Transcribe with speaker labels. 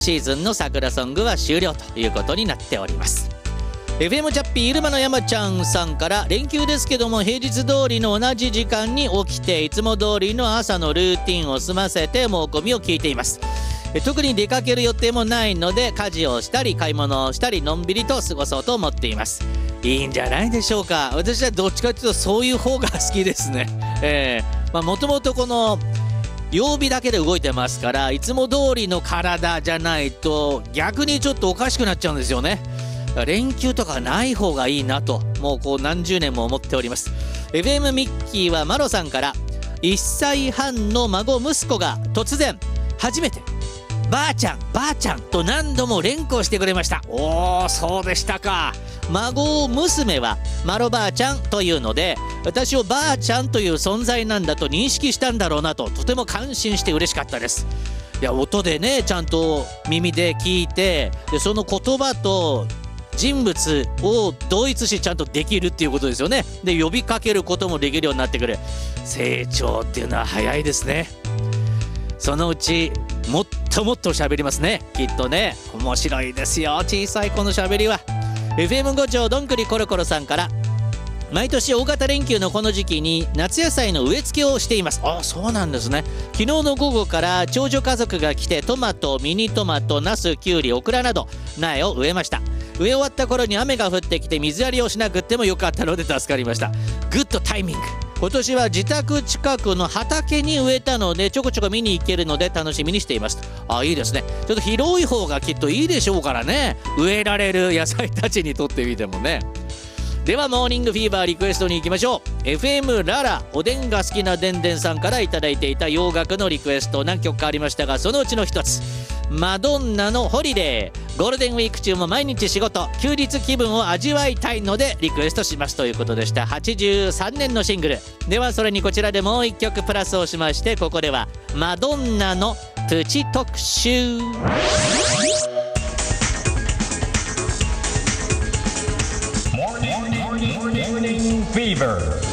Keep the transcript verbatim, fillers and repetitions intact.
Speaker 1: シーズンの桜ソングは終了ということになっております。 エフエム チャッピー入間の山ちゃんさんから、連休ですけども平日通りの同じ時間に起きていつも通りの朝のルーティンを済ませて猛込みを聞いています。特に出かける予定もないので家事をしたり買い物をしたりのんびりと過ごそうと思っています。いいんじゃないでしょうか。私はどっちかというとそういう方が好きですね。えー、まあもともとこの曜日だけで動いてますから、いつも通りの体じゃないと逆にちょっとおかしくなっちゃうんですよね。連休とかない方がいいなと、もうこう何十年も思っております。 エフエム ミッキーはマロさんから、いっさいはんの孫息子が突然初めてばあちゃんばあちゃんと何度も連呼してくれました。おー、そうでしたか。孫娘はマロばあちゃんというので、私をばあちゃんという存在なんだと認識したんだろうなと、とても感心して嬉しかったです。いや、音でねちゃんと耳で聞いて、でその言葉と人物を同一しちゃんとできるっていうことですよね。で呼びかけることもできるようになってくる。成長っていうのは早いですね。そのうちもっともっと喋りますね、きっとね。面白いですよ、小さい子の喋りは。 エフエム 五条どんぐりコロコロさんから、毎年大型連休のこの時期に夏野菜の植え付けをしています。あ、そうなんですね。昨日の午後から長女家族が来て、トマト、ミニトマト、ナス、キュウリ、オクラなど苗を植えました。植え終わった頃に雨が降ってきて水やりをしなくてもよかったので助かりました。グッドタイミング。今年は自宅近くの畑に植えたのでちょこちょこ見に行けるので楽しみにしています。あ、いいですね。ちょっと広い方がきっといいでしょうからね、植えられる野菜たちにとってみてもね。ではモーニングフィーバーリクエストに行きましょう。 エフエム ララおでんが好きなでんでんさんからいただいていた洋楽のリクエスト、何曲かありましたがそのうちの一つ、マドンナのホリデー。ゴールデンウィーク中も毎日仕事、休日気分を味わいたいのでリクエストしますということでした。はちじゅうさんねんのシングルでは、それにこちらでもう一曲プラスをしまして、ここではマドンナのプチ特集。
Speaker 2: Morning Fever